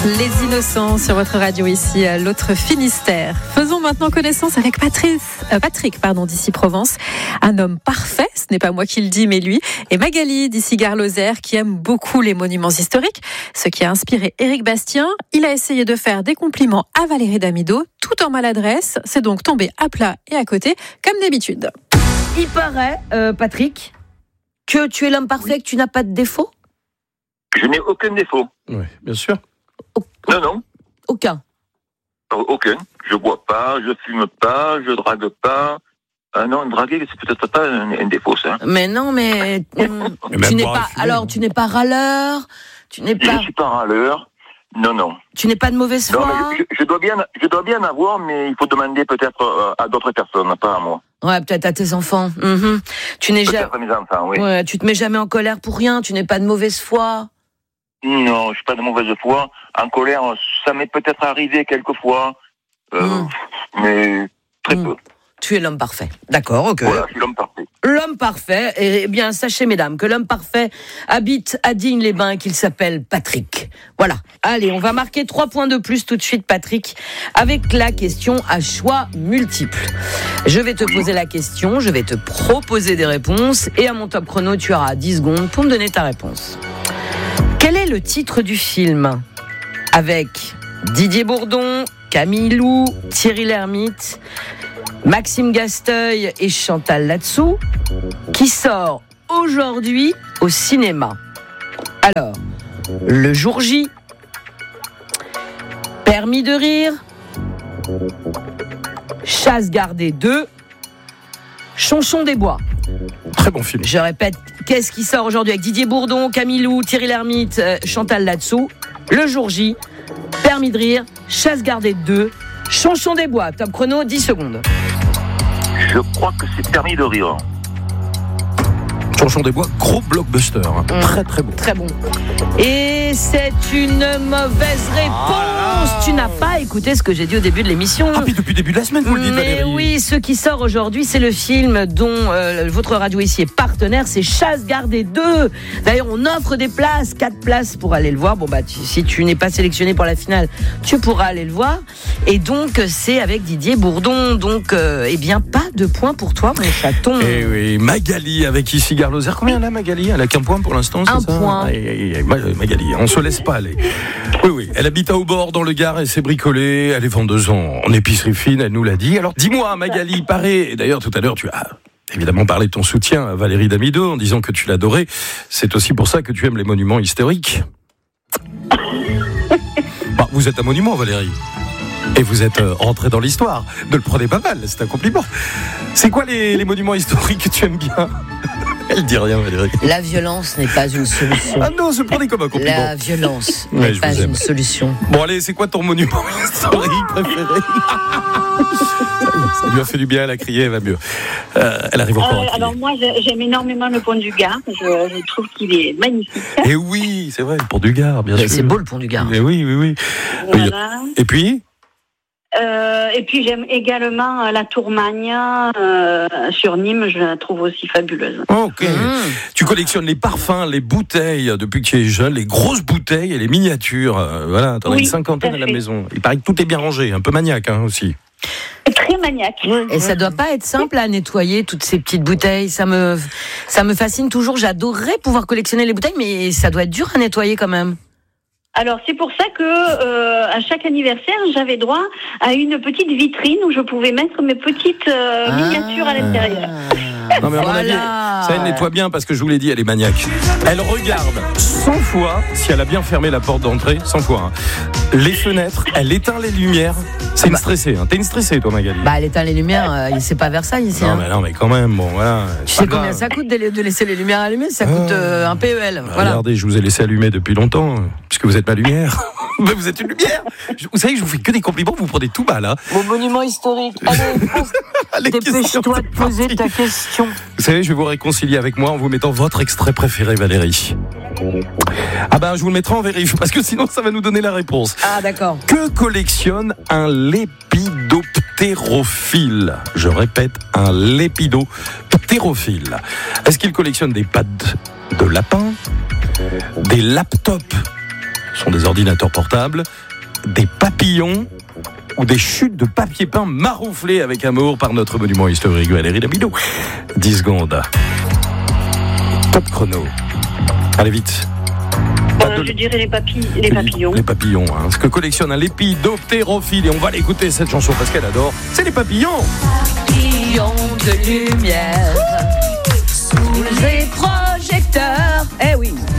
Les Innocents sur votre radio ici à l'autre Finistère. Faisons maintenant connaissance avec Patrick d'ici Provence. Un homme parfait, ce n'est pas moi qui le dis mais lui. Et Magali d'ici Gare-Lozère qui aime beaucoup les monuments historiques. Ce qui a inspiré Éric Bastien. Il a essayé de faire des compliments à Valérie Damido tout en maladresse. C'est donc tombé à plat et à côté comme d'habitude. Il paraît, Patrick, que tu es l'homme parfait, que tu n'as pas de défaut. Je n'ai aucun défaut. Oui, bien sûr. Non. Aucun. Aucun. Je bois pas, je fume pas, je drague pas. Non, draguer, c'est peut-être pas un défaut, ça. Mais non, mais tu n'es pas. Alors, tu n'es pas râleur. Tu n'es pas. Je suis pas râleur. Non. Tu n'es pas de mauvaise foi. Non, mais je dois bien avoir, mais il faut demander peut-être à d'autres personnes, pas à moi. Ouais, peut-être à tes enfants. Tu n'es peut-être à mes enfants, oui. Ouais, tu te mets jamais en colère pour rien. Tu n'es pas de mauvaise foi. Non, je suis pas de mauvaise foi. En colère, ça m'est peut-être arrivé quelquefois, mais très peu. Tu es l'homme parfait. D'accord, ok. Voilà, je suis l'homme parfait. L'homme parfait, eh bien, sachez, mesdames, que l'homme parfait habite à Digne-les-Bains et qu'il s'appelle Patrick. Voilà. Allez, on va marquer 3 points de plus tout de suite, Patrick, avec la question à choix multiples. Je vais te poser la question, je vais te proposer des réponses, et à mon top chrono, tu auras 10 secondes pour me donner ta réponse. Quel est le titre du film avec Didier Bourdon, Camille Lou, Thierry Lhermitte, Maxime Gasteuil et Chantal Latsou, qui sort aujourd'hui au cinéma? Alors, Le Jour J, Permis de rire, Chasse gardée 2, Chonchon des bois. Très bon film. Je répète, qu'est-ce qui sort aujourd'hui avec Didier Bourdon, Camille Lou, Thierry Lhermitte, Chantal Latsou? Le Jour J, Permis de rire, Chasse gardée 2, Chonchon des bois. Top chrono, 10 secondes. Je crois que c'est Permis de rire. Chonchon des bois, gros blockbuster. Très très bon. Très bon. Et c'est une mauvaise réponse. Tu n'as pas écouté ce que j'ai dit au début de l'émission. Ah, puis depuis le début de la semaine, vous le dites, Mais Valérie. oui, ce qui sort aujourd'hui, c'est le film dont votre radio ici est partenaire, c'est Chasse gardée 2. D'ailleurs, on offre des places, 4 places pour aller le voir. Bon, si tu n'es pas sélectionné pour la finale, tu pourras aller le voir. Et donc, c'est avec Didier Bourdon. Donc, eh bien, pas de points pour toi, mon chaton. Eh oui, Magali avec ici Gare-Lozère. Combien elle a, Magali? Elle a qu'un point pour l'instant, c'est un ça? point. Magali, on se laisse pas aller. Oui, elle habite à Aubord dans le Gard, elle s'est bricolée, elle est vendeuse en épicerie fine, elle nous l'a dit. Alors dis-moi, Magali, pareil, et d'ailleurs tout à l'heure tu as évidemment parlé de ton soutien à Valérie Damido en disant que tu l'adorais. C'est aussi pour ça que tu aimes les monuments historiques. Vous êtes un monument, Valérie. Et vous êtes rentré dans l'histoire. Ne le prenez pas mal, c'est un compliment. C'est quoi les monuments historiques que tu aimes bien? Elle dit rien, Valérie. La violence n'est pas une solution. Ah non, je prenais comme un compliment. La violence n'est pas une solution. Bon, allez, c'est quoi ton monument historique préféré? Ça lui a fait du bien, elle a crié, elle va mieux. Elle arrive encore à crier. Alors moi, j'aime énormément le pont du Gard. Je trouve qu'il est magnifique. Et oui, c'est vrai, le pont du Gard, bien sûr. C'est beau le pont du Gard. Mais oui. Voilà. Et puis j'aime également la Tourmagne sur Nîmes, je la trouve aussi fabuleuse. Ok. Tu collectionnes les parfums, les bouteilles depuis que tu es jeune, les grosses bouteilles et les miniatures. Voilà, t'en as une cinquantaine à la maison. Il paraît que tout est bien rangé, un peu maniaque aussi. Très maniaque. Et ça doit pas être simple à nettoyer toutes ces petites bouteilles. Ça me fascine toujours. J'adorerais pouvoir collectionner les bouteilles, mais ça doit être dur à nettoyer quand même. Alors c'est pour ça que à chaque anniversaire, j'avais droit à une petite vitrine où je pouvais mettre mes petites miniatures à l'intérieur. Non mais à mon avis, ça elle nettoie bien parce que je vous l'ai dit, elle est maniaque. Elle regarde 100 fois si elle a bien fermé la porte d'entrée, 100 fois. Les fenêtres, elle éteint les lumières. C'est une stressée. T'es une stressée, toi, Magali. Elle éteint les lumières. C'est pas Versailles ici. Non mais quand même, bon voilà. Tu sais combien ça coûte de laisser les lumières allumées? Ça coûte un PEL. Voilà. Regardez, je vous ai laissé allumer depuis longtemps, puisque vous êtes ma lumière. Mais vous êtes une lumière. Vous savez que je vous fais que des compliments, vous prenez tout mal. Mon monument historique. Allez, dépêche-toi de poser ta question. Vous savez, je vais vous réconcilier avec moi en vous mettant votre extrait préféré, Valérie. Je vous le mettrai en vérif, parce que sinon ça va nous donner la réponse. Ah, d'accord. Que collectionne un lépidoptérophile? Je répète, un lépidoptérophile. Est-ce qu'il collectionne des pattes de lapin, des laptops Ce sont des ordinateurs portables, des papillons ou des chutes de papier peint marouflées avec amour par notre monument historique Valérie Damido. 10 secondes. Top chrono. Allez vite. Je dirais les papillons. Les papillons, hein. Ce que collectionne un lépidoptérophile. Et on va l'écouter cette chanson parce qu'elle adore. C'est les papillons. Papillons de lumière sous les projecteurs. Eh oui.